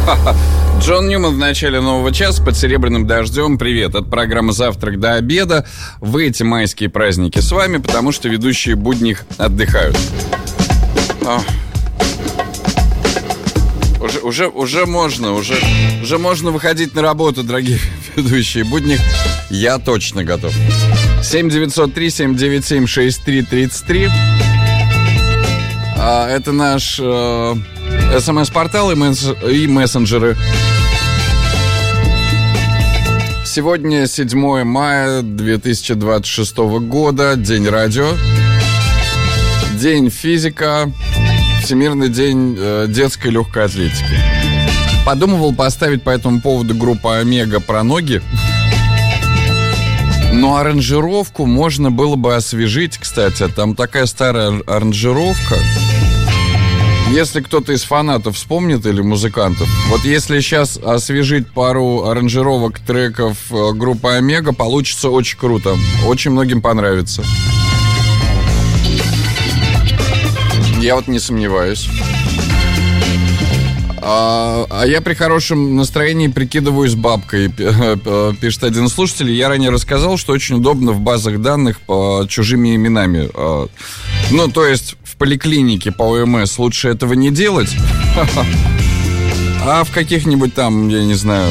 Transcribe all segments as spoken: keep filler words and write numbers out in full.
Джон Ньюман в начале нового часа под серебряным дождем. Привет, это программа «Завтрак до обеда». В эти майские праздники с вами, потому что ведущие будних отдыхают. О. Уже, уже, уже можно, уже, уже можно выходить на работу, дорогие ведущие будних. Я точно готов. семь девятьсот три семь девять семь шесть три тридцать три. А, это наш э, смс-портал и, месс, и мессенджеры. Сегодня седьмое мая две тысячи двадцать шестого года, день радио, день физика, Всемирный день э, детской легкой атлетики. Подумывал поставить по этому поводу группу Омега про ноги. Но аранжировку можно было бы освежить, кстати. Там такая старая аранжировка. Если кто-то из фанатов вспомнит или музыкантов, вот если сейчас освежить пару аранжировок треков группы Омега, получится очень круто. Очень многим понравится. Я вот не сомневаюсь. А, а я при хорошем настроении прикидываюсь бабкой, пишет один слушатель. Я ранее рассказал, что очень удобно в базах данных по чужими именами. Ну, то есть в поликлинике по ОМС лучше этого не делать. А в каких-нибудь там, я не знаю,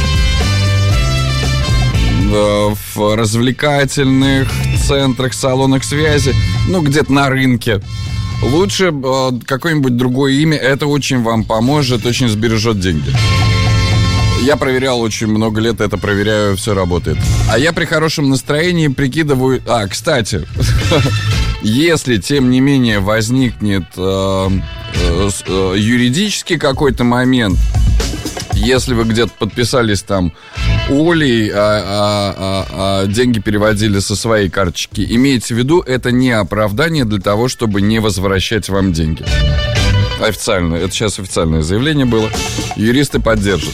в развлекательных центрах, салонах связи, ну, где-то на рынке, лучше э, какое-нибудь другое имя. Это очень вам поможет, очень сбережет деньги. Я проверял очень много лет, это проверяю, все работает. А я при хорошем настроении прикидываю... А, кстати, если, тем не менее, возникнет э, э, э, юридический какой-то момент, если вы где-то подписались там Олей, а, а, а, а деньги переводили со своей карточки, имейте в виду, это не оправдание для того, чтобы не возвращать вам деньги. Официально, это сейчас официальное заявление было. Юристы поддержат.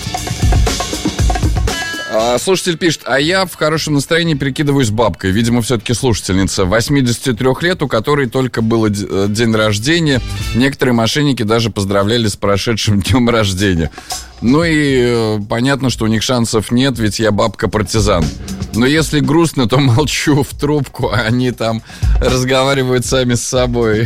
А, слушатель пишет: а я в хорошем настроении прикидываюсь бабкой. Видимо, все-таки слушательница. восемьдесят три лет, у которой только был день рождения. Некоторые мошенники даже поздравляли с прошедшим днем рождения. Ну и э, понятно, что у них шансов нет, ведь я бабка-партизан. Но если грустно, то молчу в трубку, а они там разговаривают сами с собой.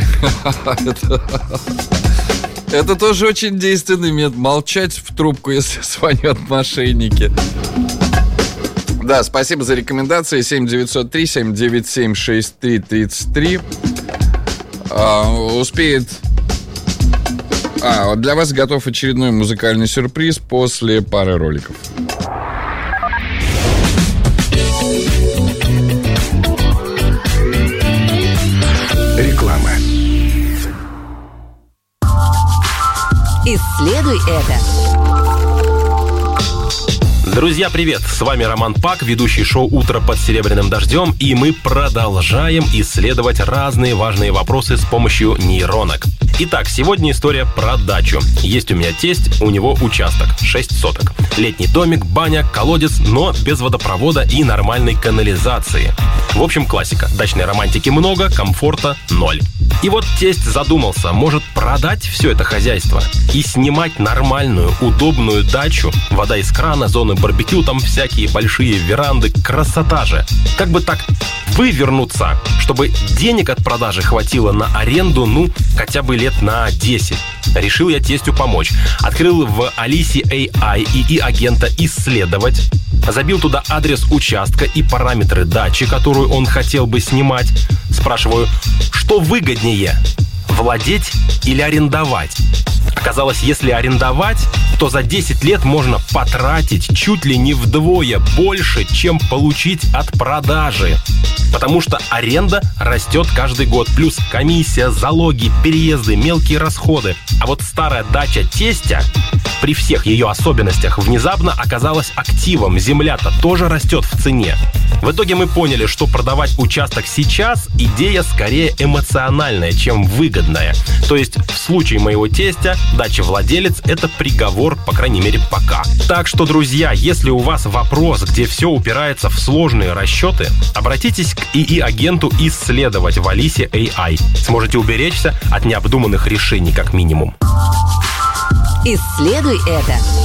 Это тоже очень действенный метод. Молчать в трубку, если звонят мошенники. Да, спасибо за рекомендации. семь девятьсот три семь девять семь шесть три тридцать три. А, успеет... А, для вас готов очередной музыкальный сюрприз после пары роликов. Реклама. Исследуй это. Друзья, привет! С вами Роман Пак, ведущий шоу «Утро под серебряным дождем», и мы продолжаем исследовать разные важные вопросы с помощью нейронок. Итак, сегодня история про дачу. Есть у меня тесть, у него участок, шесть соток. Летний домик, баня, колодец, но без водопровода и нормальной канализации. В общем, классика. Дачной романтики много, комфорта ноль. И вот тесть задумался, может продать все это хозяйство и снимать нормальную, удобную дачу. Вода из крана, зоны барбекю, там всякие большие веранды, красота же. Как бы так вывернуться, чтобы денег от продажи хватило на аренду, ну, хотя бы лет на десять. Решил я тестю помочь. Открыл в Алисе эй ай ИИ-агента «Исследовать». Забил туда адрес участка и параметры дачи, которую он хотел бы снимать. Спрашиваю, что выгоднее, владеть или арендовать? Оказалось, если арендовать, то за десять лет можно потратить чуть ли не вдвое больше, чем получить от продажи. Потому что аренда растет каждый год. Плюс комиссия, залоги, переезды, мелкие расходы. А вот старая дача тестя, при всех ее особенностях, внезапно оказалась активом. Земля-то тоже растет в цене. В итоге мы поняли, что продавать участок сейчас – идея скорее эмоциональная, чем выгодная. То есть в случае моего тестя дача-владелец – это приговор, по крайней мере, пока. Так что, друзья, если у вас вопрос, где все упирается в сложные расчеты, обратитесь к ИИ-агенту «Исследовать» в Алисе эй ай. Сможете уберечься от необдуманных решений, как минимум. Исследуй это.